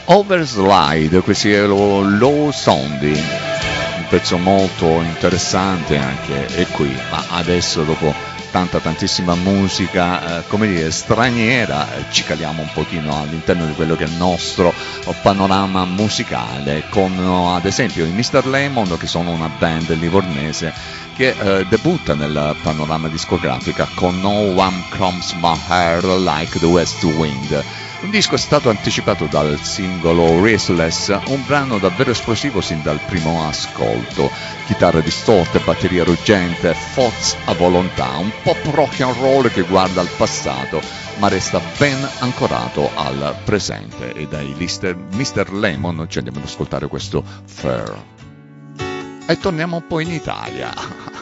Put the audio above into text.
Overslide, questi erano Low Sounding, un pezzo molto interessante anche e qui, ma adesso dopo tantissima musica, come dire, straniera, ci caliamo un pochino all'interno di quello che è il nostro panorama musicale, con ad esempio i Mr. Lemon, che sono una band livornese che debutta nel panorama discografica con No One Combs My Hair Like the West Wind. Un disco è stato anticipato dal singolo Restless, un brano davvero esplosivo sin dal primo ascolto. Chitarra distorte, batteria ruggente, Foz a volontà, un pop rock and roll che guarda al passato ma resta ben ancorato al presente. E dai Mr. Lemon ci andiamo ad ascoltare questo Fair. E torniamo un po' in Italia.